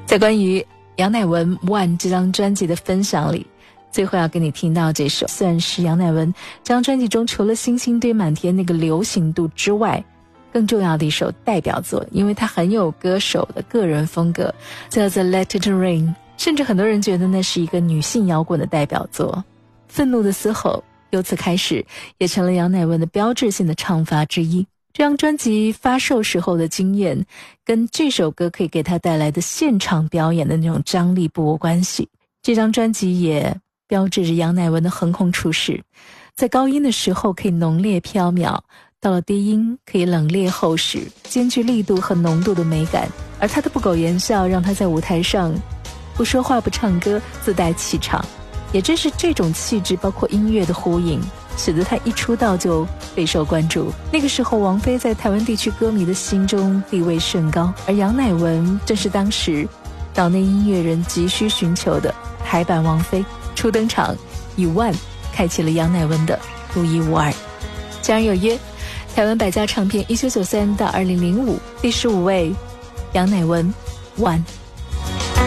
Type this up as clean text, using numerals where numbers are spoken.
在关于杨乃文《One》这张专辑的分享里，最后要给你听到这首算是杨乃文这张专辑中除了星星堆满天那个流行度之外更重要的一首代表作，因为它很有歌手的个人风格，叫做 Let It Rain， 甚至很多人觉得那是一个女性摇滚的代表作。愤怒的嘶吼由此开始也成了杨乃文的标志性的唱法之一。这张专辑发售时候的经验跟这首歌可以给他带来的现场表演的那种张力不无关系。这张专辑也标志着杨乃文的横空出世，在高音的时候可以浓烈飘渺，到了低音可以冷冽厚实，兼具力度和浓度的美感。而他的不苟言笑让他在舞台上不说话不唱歌，自带气场。也正是这种气质包括音乐的呼应，使得他一出道就备受关注。那个时候王菲在台湾地区歌迷的心中地位甚高，而杨乃文正是当时岛内音乐人急需寻求的台版王菲。初登场以One开启了杨乃文的独一无二。家人有约，台湾百家唱片1993到2005第15位，杨乃文One。